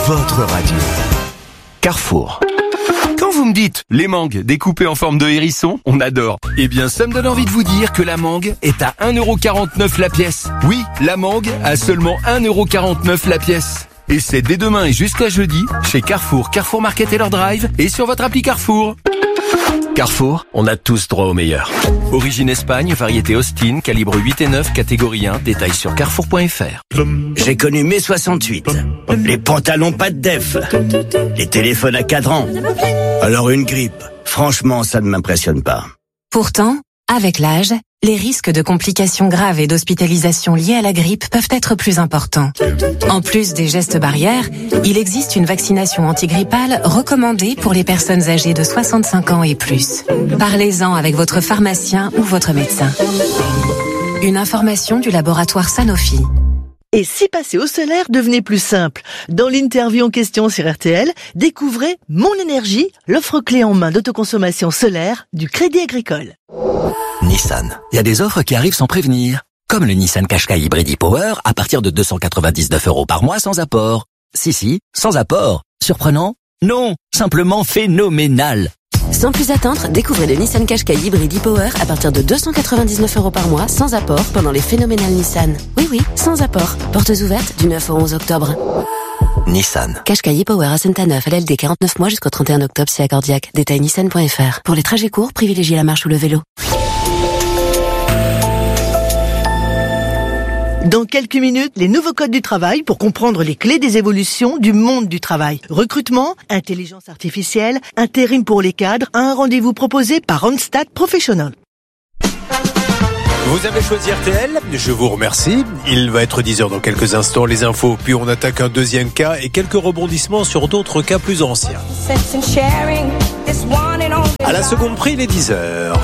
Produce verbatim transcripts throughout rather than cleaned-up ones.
votre radio. Carrefour. Quand vous me dites les mangues découpées en forme de hérisson, on adore. Eh bien, ça me donne envie de vous dire que la mangue est à un euro quarante-neuf la pièce. Oui, la mangue à seulement un euro quarante-neuf la pièce. Et c'est dès demain et jusqu'à jeudi, chez Carrefour, Carrefour Market et leur drive, et sur votre appli Carrefour. Carrefour, on a tous droit au meilleur. Origine Espagne, variété Austin, calibre huit et neuf, catégorie un, détails sur carrefour point f r. J'ai connu mai soixante-huit. Les pantalons pas de def. Les téléphones à cadran. Alors une grippe. Franchement, ça ne m'impressionne pas. Pourtant, avec l'âge, les risques de complications graves et d'hospitalisation liées à la grippe peuvent être plus importants. En plus des gestes barrières, il existe une vaccination antigrippale recommandée pour les personnes âgées de soixante-cinq ans et plus. Parlez-en avec votre pharmacien ou votre médecin. Une information du laboratoire Sanofi. Et si passer au solaire devenait plus simple? Dans l'interview en question sur R T L, découvrez Mon Énergie, l'offre clé en main d'autoconsommation solaire du Crédit Agricole. Nissan. Il y a des offres qui arrivent sans prévenir. Comme le Nissan Qashqai Hybrid e-Power à partir de deux cent quatre-vingt-dix-neuf euros par mois sans apport. Si, si, sans apport. Surprenant? Non, simplement phénoménal. Sans plus attendre, découvrez le Nissan Qashqai Hybrid e-Power à partir de deux cent quatre-vingt-dix-neuf euros par mois sans apport pendant les phénoménales Nissan. Oui, oui, sans apport. Portes ouvertes du neuf au onze octobre. Nissan. Qashqai e-Power à Saint-Aneuf, L L D quarante-neuf mois jusqu'au trente et un octobre si accordiaque. Détail nissan point f r. Pour les trajets courts, privilégiez la marche ou le vélo. Dans quelques minutes, les nouveaux codes du travail pour comprendre les clés des évolutions du monde du travail. Recrutement, intelligence artificielle, intérim pour les cadres, un rendez-vous proposé par Randstad Professional. Vous avez choisi R T L, je vous remercie. Il va être dix heures dans quelques instants, les infos, puis on attaque un deuxième cas et quelques rebondissements sur d'autres cas plus anciens. À la seconde prix, il est dix heures.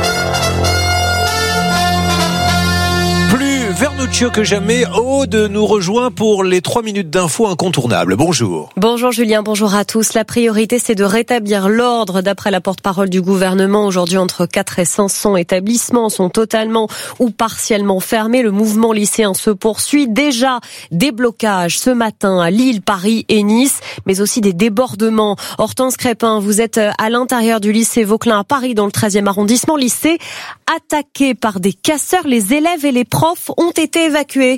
Vernuccio que jamais, Aude nous rejoint pour les trois minutes d'infos incontournables. Bonjour. Bonjour Julien, bonjour à tous. La priorité, c'est de rétablir l'ordre. D'après la porte-parole du gouvernement, aujourd'hui, entre quatre et cinq cents établissements sont totalement ou partiellement fermés. Le mouvement lycéen se poursuit. Déjà, des blocages ce matin à Lille, Paris et Nice, mais aussi des débordements. Hortense Crépin, vous êtes à l'intérieur du lycée Vauquelin à Paris, dans le treizième arrondissement. Lycée attaqué par des casseurs. Les élèves et les profs ont été évacués.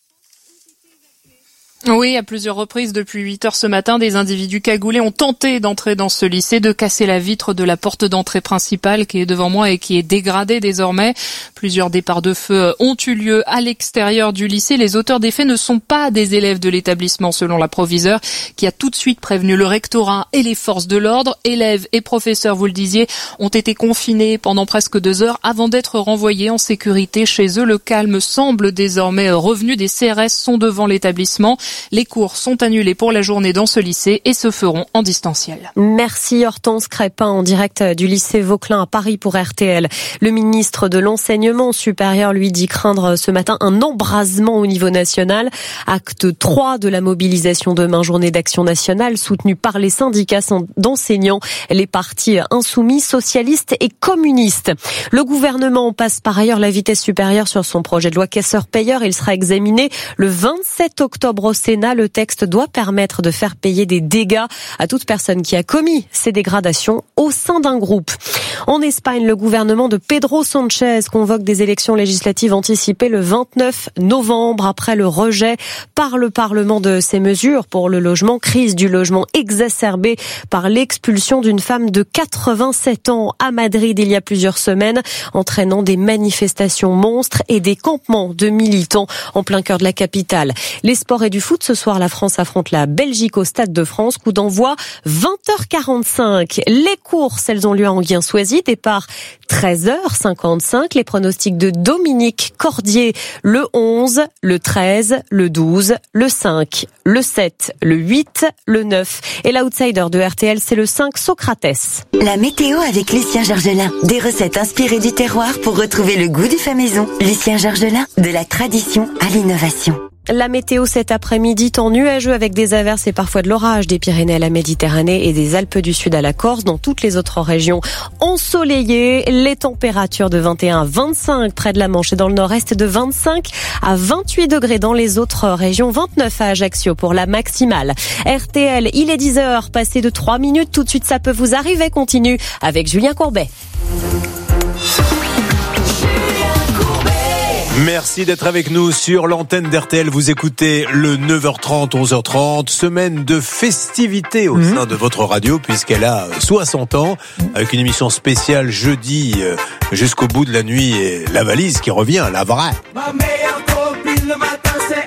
Oui, à plusieurs reprises depuis huit heures ce matin, des individus cagoulés ont tenté d'entrer dans ce lycée, de casser la vitre de la porte d'entrée principale qui est devant moi et qui est dégradée désormais. Plusieurs départs de feu ont eu lieu à l'extérieur du lycée. Les auteurs des faits ne sont pas des élèves de l'établissement selon la proviseure qui a tout de suite prévenu le rectorat et les forces de l'ordre. Élèves et professeurs, vous le disiez, ont été confinés pendant presque deux heures avant d'être renvoyés en sécurité chez eux. Le calme semble désormais revenu. Des C R S sont devant l'établissement. Les cours sont annulés pour la journée dans ce lycée et se feront en distanciel. Merci Hortense Crépin en direct du lycée Vauquelin à Paris pour R T L. Le ministre de l'Enseignement supérieur lui dit craindre ce matin un embrasement au niveau national. Acte trois de la mobilisation demain, journée d'action nationale soutenue par les syndicats d'enseignants, les partis insoumis, socialistes et communistes. Le gouvernement passe par ailleurs la vitesse supérieure sur son projet de loi casseur-payeur. Il sera examiné le vingt-sept octobre au Sénat. Le texte doit permettre de faire payer des dégâts à toute personne qui a commis ces dégradations au sein d'un groupe. En Espagne, le gouvernement de Pedro Sánchez convoque des élections législatives anticipées le vingt-neuf novembre après le rejet par le Parlement de ces mesures pour le logement. Crise du logement exacerbée par l'expulsion d'une femme de quatre-vingt-sept ans à Madrid il y a plusieurs semaines, entraînant des manifestations monstres et des campements de militants en plein cœur de la capitale. Les sports et du foot, ce soir la France affronte la Belgique au Stade de France, coup d'envoi vingt heures quarante-cinq. Les courses, elles ont lieu à Enghien-Soisy, départ treize heures cinquante-cinq. Les pronostics de Dominique Cordier, le onze, le treize, le douze, le cinq, le sept, le huit, le neuf. Et l'outsider de R T L, c'est le cinq, Socrates. La météo avec Lucien Georgelin. Des recettes inspirées du terroir pour retrouver le goût du fait maison. Lucien Georgelin, de la tradition à l'innovation. La météo cet après-midi, temps nuageux avec des averses et parfois de l'orage des Pyrénées à la Méditerranée et des Alpes du Sud à la Corse. Dans toutes les autres régions ensoleillées, les températures de vingt et un à vingt-cinq près de la Manche et dans le nord-est, de vingt-cinq à vingt-huit degrés dans les autres régions, vingt-neuf à Ajaccio pour la maximale. R T L, il est dix heures, passé de trois minutes, tout de suite ça peut vous arriver, continue avec Julien Courbet. Merci d'être avec nous sur l'antenne d'R T L. Vous écoutez le neuf heures trente, onze heures trente, semaine de festivités au mmh. sein de votre radio puisqu'elle a soixante ans, avec une émission spéciale jeudi jusqu'au bout de la nuit et la valise qui revient, la vraie. Ma meilleure copine le matin, c'est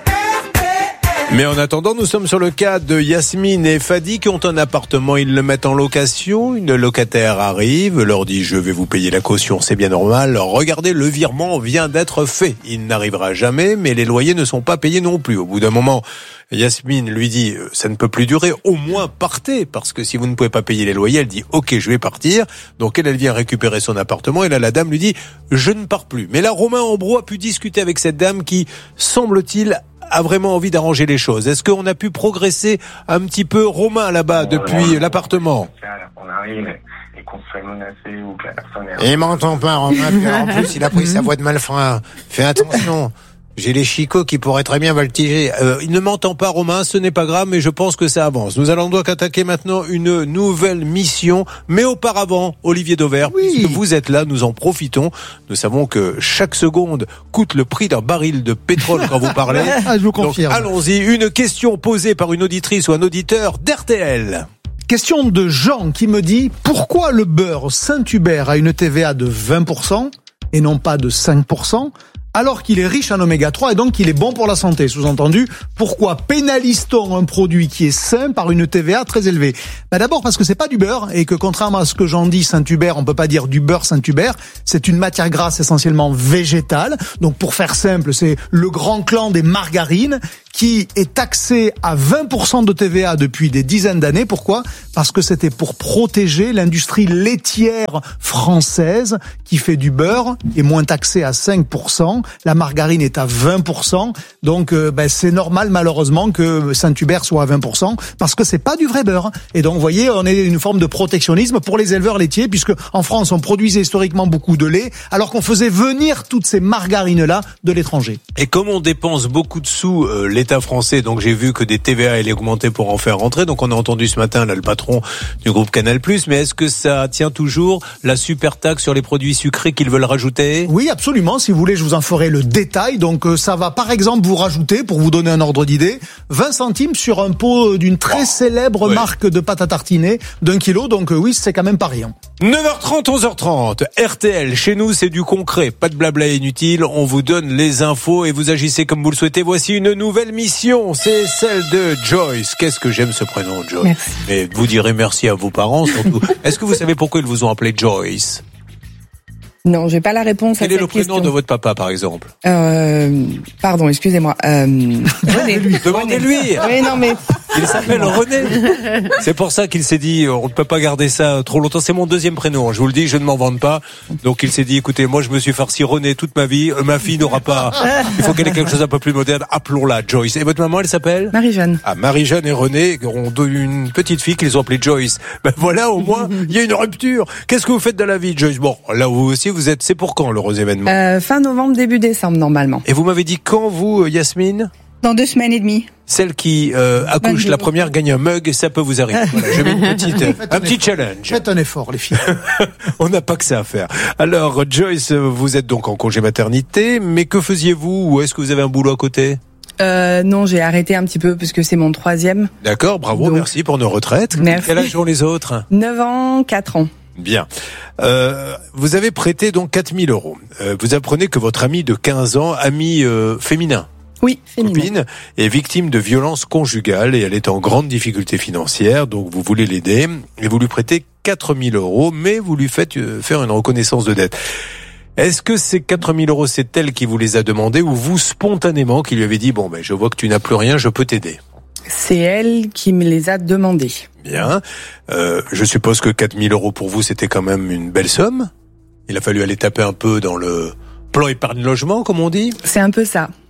Mais en attendant, nous sommes sur le cas de Yasmine et Fadi qui ont un appartement, ils le mettent en location, une locataire arrive, leur dit je vais vous payer la caution, c'est bien normal, regardez le virement vient d'être fait, il n'arrivera jamais mais les loyers ne sont pas payés non plus. Au bout d'un moment, Yasmine lui dit ça ne peut plus durer, au moins partez parce que si vous ne pouvez pas payer les loyers, elle dit ok je vais partir, donc elle, elle vient récupérer son appartement et là la dame lui dit je ne pars plus. Mais là Romain Ambro a pu discuter avec cette dame qui semble-t-il a vraiment envie d'arranger les choses. Est-ce qu'on a pu progresser un petit peu, Romain, là-bas, bon, depuis là, l'appartement? On arrive et qu'on se fait menacer ou que la personne est... Il m'entend pas, Romain. En plus, il a pris sa voix de malfrat. Fais attention. J'ai les chicots qui pourraient très bien voltiger. Euh, il ne m'entend pas, Romain, ce n'est pas grave, mais je pense que ça avance. Nous allons donc attaquer maintenant une nouvelle mission. Mais auparavant, Olivier Dauvert, oui. puisque vous êtes là, nous en profitons. Nous savons que chaque seconde coûte le prix d'un baril de pétrole quand vous parlez. Ah, je vous confirme. Donc, allons-y. Une question posée par une auditrice ou un auditeur d'R T L. Question de Jean qui me dit « Pourquoi le beurre Saint-Hubert a une T V A de vingt pour cent et non pas de cinq pour cent alors qu'il est riche en oméga trois et donc qu'il est bon pour la santé ?» Sous-entendu, pourquoi pénalise-t-on un produit qui est sain par une T V A très élevée? Bah d'abord parce que c'est pas du beurre et que contrairement à ce que j'en dis Saint-Hubert, on peut pas dire du beurre Saint-Hubert, c'est une matière grasse essentiellement végétale. Donc pour faire simple, c'est le grand clan des margarines qui est taxé à vingt pour cent de T V A depuis des dizaines d'années. Pourquoi? Parce que c'était pour protéger l'industrie laitière française qui fait du beurre, qui est moins taxé à cinq pour cent. La margarine est à vingt pour cent. Donc euh, ben, c'est normal malheureusement que Saint-Hubert soit à vingt pour cent parce que c'est pas du vrai beurre. Et donc vous voyez, on est une forme de protectionnisme pour les éleveurs laitiers puisque en France on produisait historiquement beaucoup de lait alors qu'on faisait venir toutes ces margarines-là de l'étranger. Et comme on dépense beaucoup de sous, euh, l'État français, donc j'ai vu que des T V A allaient augmenter pour en faire rentrer. Donc on a entendu ce matin là le patron du groupe Canal+. Mais est-ce que ça tient toujours la super taxe sur les produits sucrés qu'ils veulent rajouter? Oui, absolument. Si vous voulez, je vous en ferai le détail. Donc euh, ça va par exemple vous rajouter, pour vous donner un ordre d'idée, vingt centimes sur un pot d'une très oh, célèbre ouais. marque de pâte à tartiner d'un kilo. Donc euh, oui, c'est quand même pas rien. neuf heures trente, onze heures trente, R T L, chez nous c'est du concret, pas de blabla inutile, on vous donne les infos et vous agissez comme vous le souhaitez. Voici une nouvelle mission, c'est celle de Joyce. Qu'est-ce que j'aime ce prénom, Joyce. Merci. Mais vous direz merci à vos parents surtout. Est-ce que vous savez pourquoi ils vous ont appelé Joyce? Non, j'ai pas la réponse. Quel à est le cette question. prénom de votre papa, par exemple? euh, Pardon, excusez-moi. Euh, René. Demandez-lui. Oui, non, mais il s'appelle René. C'est pour ça qu'il s'est dit, on ne peut pas garder ça trop longtemps. C'est mon deuxième prénom. Je vous le dis, je ne m'en vante pas. Donc il s'est dit, écoutez, moi je me suis farci René toute ma vie. Ma fille n'aura pas. Il faut qu'elle ait quelque chose un peu plus moderne. Appelons-la Joyce. Et votre maman, elle s'appelle? Marie-Jeanne. Ah, Marie-Jeanne et René ont une petite fille qu'ils ont appelée Joyce. Ben voilà, au moins, il y a une rupture. Qu'est-ce que vous faites dans la vie, Joyce? Bon, là vous aussi, vous êtes. C'est pour quand l'heureux événement? euh, Fin novembre, début décembre, normalement. Et vous m'avez dit quand, vous, Yasmine? Dans deux semaines et demie. Celle qui euh, accouche la première gagne un mug et ça peut vous arriver. Voilà, je mets une petite, un petit challenge. Faites un effort, les filles. On n'a pas que ça à faire. Alors, Joyce, vous êtes donc en congé maternité, mais que faisiez-vous? Ou est-ce que vous avez un boulot à côté? Euh, non, j'ai arrêté un petit peu parce que c'est mon troisième. D'accord, bravo, donc, merci pour nos retraites. Merci. Quel âge ont les autres? neuf ans, quatre ans. Bien. Euh, vous avez prêté donc quatre mille euros. Euh, vous apprenez que votre ami de quinze ans, ami euh, féminin, oui, féminin, copine, est victime de violences conjugales et elle est en grande difficulté financière, donc vous voulez l'aider et vous lui prêtez quatre mille euros, mais vous lui faites faire une reconnaissance de dette. Est-ce que ces quatre mille euros, c'est elle qui vous les a demandés ou vous spontanément qui lui avez dit, bon ben je vois que tu n'as plus rien, je peux t'aider? C'est elle qui me les a demandés. Bien. Euh, je suppose que quatre mille euros pour vous, c'était quand même une belle somme. Il a fallu aller taper un peu dans le plan épargne logement, comme on dit. C'est un peu ça.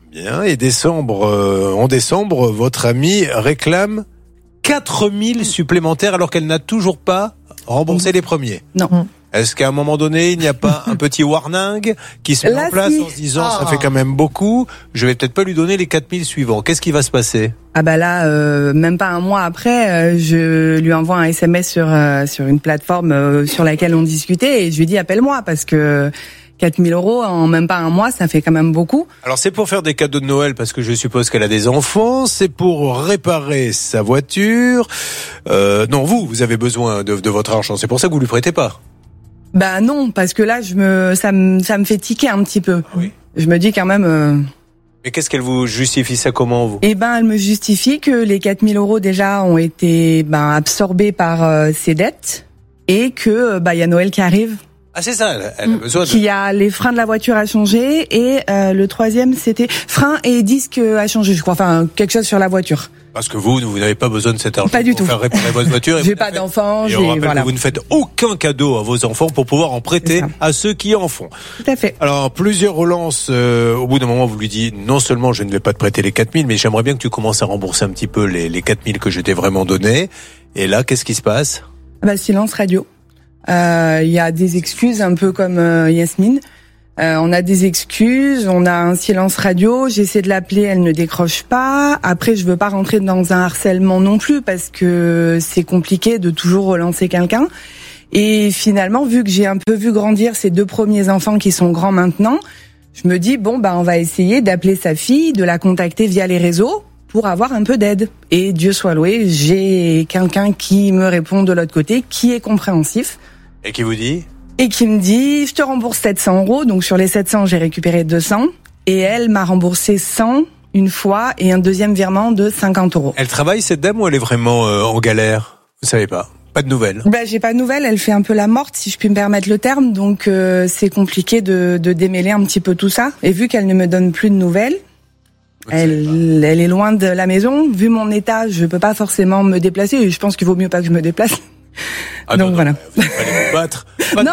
Bien, et décembre, euh, en décembre, votre amie réclame quatre mille supplémentaires alors qu'elle n'a toujours pas remboursé les premiers. Non. Est-ce qu'à un moment donné, il n'y a pas un petit warning qui se met Là, en place si. en se disant Ah. ça fait quand même beaucoup, je vais peut-être pas lui donner les quatre mille suivants. Qu'est-ce qui va se passer? Ah bah là, euh, même pas un mois après, euh, je lui envoie un S M S sur euh, sur une plateforme euh, sur laquelle on discutait et je lui dis appelle-moi parce que quatre mille euros en même pas un mois, ça fait quand même beaucoup. Alors c'est pour faire des cadeaux de Noël parce que je suppose qu'elle a des enfants, c'est pour réparer sa voiture. Euh, non, vous, vous avez besoin de, de votre argent, c'est pour ça que vous lui prêtez pas. Bah non, parce que là, je me ça me ça me fait tiquer un petit peu. Oui. Je me dis quand même. Euh, Mais qu'est-ce qu'elle vous justifie ça comment, vous? Eh ben, elle me justifie que les quatre mille euros déjà ont été ben absorbés par euh, ses dettes et que bah il y a Noël qui arrive. Ah c'est ça, elle, elle a besoin de... Qu'il y a les freins de la voiture à changer et euh, le troisième c'était frein et disque à changer, je crois, enfin quelque chose sur la voiture. Parce que vous, vous n'avez pas besoin de cet argent Pas du pour tout. faire réparer votre voiture. J'ai pas d'enfants, Et j'ai on rappelle voilà. que vous ne faites aucun cadeau à vos enfants pour pouvoir en prêter à ceux qui en font. Tout à fait. Alors, plusieurs relances, euh, au bout d'un moment, vous lui dites, non seulement je ne vais pas te prêter les quatre mille, mais j'aimerais bien que tu commences à rembourser un petit peu les, les quatre mille que je t'ai vraiment donnés. Et là, qu'est-ce qui se passe? Bah, silence radio. Il euh, y a des excuses un peu comme euh, Yasmine. Euh, on a des excuses, on a un silence radio, j'essaie de l'appeler, elle ne décroche pas. Après, je veux pas rentrer dans un harcèlement non plus parce que c'est compliqué de toujours relancer quelqu'un. Et finalement, vu que j'ai un peu vu grandir ces deux premiers enfants qui sont grands maintenant, je me dis, bon, bah, on va essayer d'appeler sa fille, de la contacter via les réseaux pour avoir un peu d'aide. Et Dieu soit loué, j'ai quelqu'un qui me répond de l'autre côté, qui est compréhensif. Et qui vous dit? Et qui me dit, je te rembourse sept cents euros. Donc sur les sept cents, j'ai récupéré deux cents. Et elle m'a remboursé cent une fois et un deuxième virement de cinquante euros. Elle travaille, cette dame, ou elle est vraiment euh, en galère? Vous savez pas? Pas de nouvelles? Bah, j'ai pas de nouvelles. Elle fait un peu la morte, si je puis me permettre le terme. Donc euh, c'est compliqué de, de démêler un petit peu tout ça. Et vu qu'elle ne me donne plus de nouvelles, elle, elle est loin de la maison. Vu mon état, je peux pas forcément me déplacer. Et je pense qu'il vaut mieux pas que je me déplace. Ah donc non, voilà. non, vous allez vous battre. Non,